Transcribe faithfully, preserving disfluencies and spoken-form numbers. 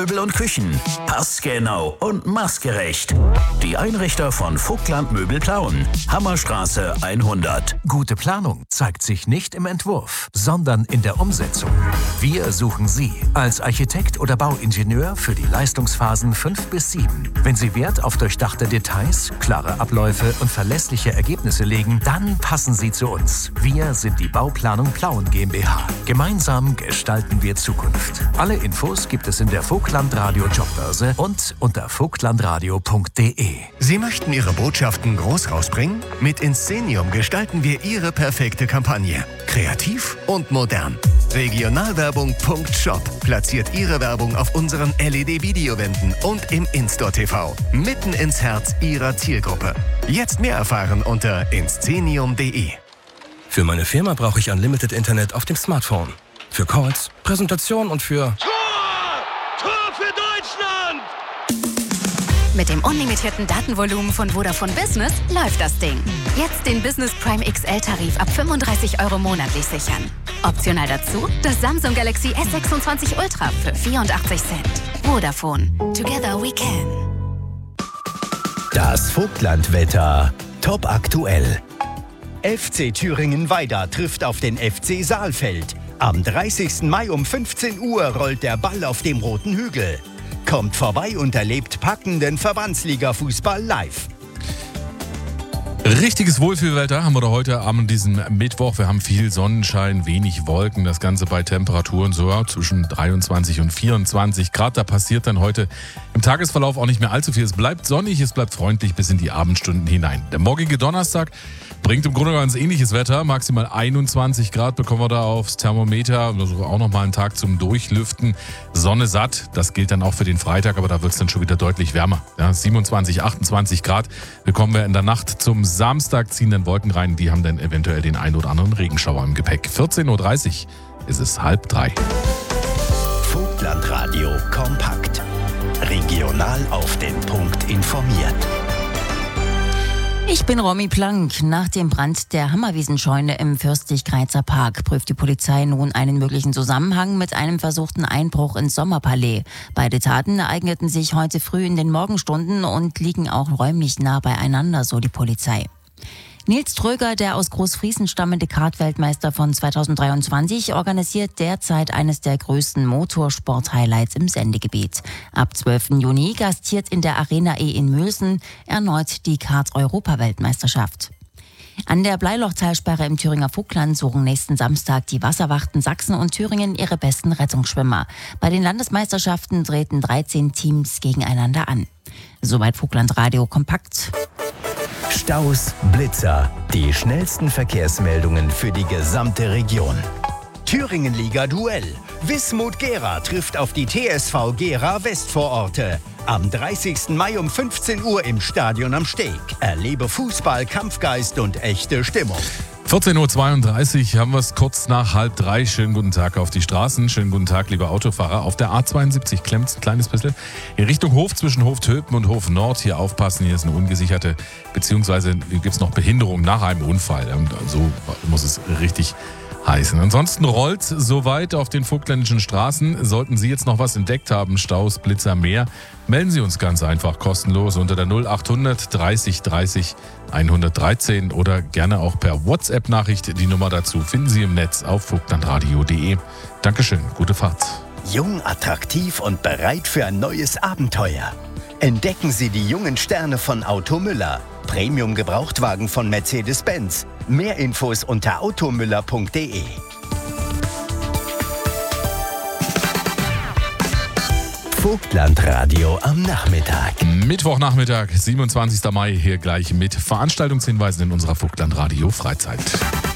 Möbel und Küchen. Passgenau und maßgerecht. Die Einrichter von Vogtland Möbel Plauen. Hammerstraße hundert. Gute Planung zeigt sich nicht im Entwurf, sondern in der Umsetzung. Wir suchen Sie als Architekt oder Bauingenieur für die Leistungsphasen fünf bis sieben. Wenn Sie Wert auf durchdachte Details, klare Abläufe und verlässliche Ergebnisse legen, dann passen Sie zu uns. Wir sind die Bauplanung Plauen GmbH. Gemeinsam gestalten wir Zukunft. Alle Infos gibt es in der Vogtland Radio Jobbörse und unter vogtlandradio punkt de. Sie möchten Ihre Botschaften groß rausbringen? Mit Inscenium gestalten wir Ihre perfekte Kampagne. Kreativ und modern. Regionalwerbung punkt shop platziert Ihre Werbung auf unseren L E D-Videowänden und im InStore T V. Mitten ins Herz Ihrer Zielgruppe. Jetzt mehr erfahren unter inscenium punkt de. Für meine Firma brauche ich Unlimited Internet auf dem Smartphone. Für Calls, Präsentation und für... Tor! Tor für Deutschland! Mit dem unlimitierten Datenvolumen von Vodafone Business läuft das Ding. Jetzt den Business Prime X L-Tarif ab fünfunddreißig Euro monatlich sichern. Optional dazu das Samsung Galaxy S sechsundzwanzig Ultra für vierundachtzig Cent. Vodafone. Together we can. Das Vogtlandwetter. Top aktuell. F C Thüringen-Weida trifft auf den F C Saalfeld. Am dreißigsten Mai um fünfzehn Uhr rollt der Ball auf dem Roten Hügel. Kommt vorbei und erlebt packenden Verbandsliga-Fußball live. Richtiges Wohlfühlwetter haben wir da heute am diesem Mittwoch. Wir haben viel Sonnenschein, wenig Wolken. Das Ganze bei Temperaturen so ja, zwischen dreiundzwanzig und vierundzwanzig Grad. Da passiert dann heute im Tagesverlauf auch nicht mehr allzu viel. Es bleibt sonnig, es bleibt freundlich bis in die Abendstunden hinein. Der morgige Donnerstag bringt im Grunde ganz ähnliches Wetter. Maximal einundzwanzig Grad bekommen wir da aufs Thermometer. Also auch nochmal einen Tag zum Durchlüften. Sonne satt, das gilt dann auch für den Freitag, aber da wird es dann schon wieder deutlich wärmer. Ja, siebenundzwanzig, achtundzwanzig Grad bekommen wir in der Nacht zum Samstag, ziehen dann Wolken rein. Die haben dann eventuell den ein oder anderen Regenschauer im Gepäck. vierzehn Uhr dreißig ist es halb drei. Vogtlandradio kompakt. Regional auf den Punkt informiert. Ich bin Romy Plank. Nach dem Brand der Hammerwiesenscheune im Fürstlich-Greizer Park prüft die Polizei nun einen möglichen Zusammenhang mit einem versuchten Einbruch ins Sommerpalais. Beide Taten ereigneten sich heute früh in den Morgenstunden und liegen auch räumlich nah beieinander, so die Polizei. Nils Tröger, der aus Großfriesen stammende Kart-Weltmeister von zweitausenddreiundzwanzig, organisiert derzeit eines der größten Motorsport-Highlights im Sendegebiet. Ab zwölften Juni gastiert in der Arena E in Mülsen erneut die Kart-Europaweltmeisterschaft. An der Bleilochtalsperre im Thüringer Vogtland suchen nächsten Samstag die Wasserwachten Sachsen und Thüringen ihre besten Rettungsschwimmer. Bei den Landesmeisterschaften treten dreizehn Teams gegeneinander an. Soweit Vogtland Radio kompakt. Staus, Blitzer, die schnellsten Verkehrsmeldungen für die gesamte Region. Thüringenliga-Duell. Wismut Gera trifft auf die T S V Gera Westvororte. Am dreißigsten Mai um fünfzehn Uhr im Stadion am Steg. Erlebe Fußball, Kampfgeist und echte Stimmung. vierzehn Uhr zweiunddreißig haben wir es kurz nach halb drei. Schönen guten Tag auf die Straßen. Schönen guten Tag, liebe Autofahrer. Auf der A zweiundsiebzig klemmt es ein kleines bisschen in Richtung Hof zwischen Hof Töpen und Hof Nord. Hier aufpassen, hier ist eine ungesicherte, beziehungsweise gibt es noch Behinderung nach einem Unfall. So muss es richtig heißen. Ansonsten rollt soweit auf den vogtländischen Straßen. Sollten Sie jetzt noch was entdeckt haben, Staus, Blitzer, mehr, melden Sie uns ganz einfach kostenlos unter der null achthundert dreißig dreißig hundertdreizehn oder gerne auch per WhatsApp-Nachricht. Die Nummer dazu finden Sie im Netz auf vogtlandradio punkt de. Dankeschön, gute Fahrt. Jung, attraktiv und bereit für ein neues Abenteuer. Entdecken Sie die jungen Sterne von Auto Müller. Premium-Gebrauchtwagen von Mercedes-Benz. Mehr Infos unter automüller punkt de. Vogtlandradio am Nachmittag. Mittwochnachmittag, siebenundzwanzigsten Mai, hier gleich mit Veranstaltungshinweisen in unserer Vogtlandradio Freizeit.